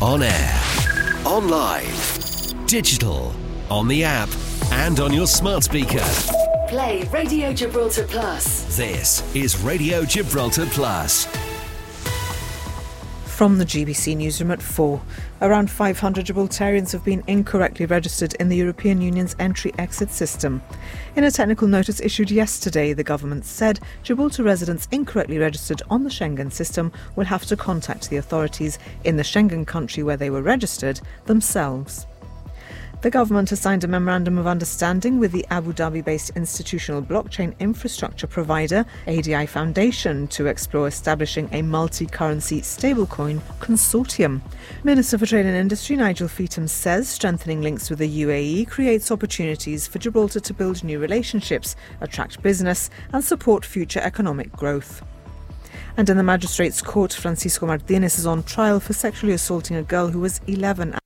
On air, online, digital, on the app, and on your smart speaker. Play Radio Gibraltar Plus. This is Radio Gibraltar Plus. From the GBC newsroom at 4, around 500 Gibraltarians have been incorrectly registered in the European Union's entry-exit system. In a technical notice issued yesterday, the government said Gibraltar residents incorrectly registered on the Schengen system will have to contact the authorities in the Schengen country where they were registered themselves. The government has signed a memorandum of understanding with the Abu Dhabi-based institutional blockchain infrastructure provider ADI Foundation to explore establishing a multi-currency stablecoin consortium. Minister for Trade and Industry Nigel Feetham says strengthening links with the UAE creates opportunities for Gibraltar to build new relationships, attract business and support future economic growth. And in the Magistrates' Court, Francisco Martinez is on trial for sexually assaulting a girl who was 11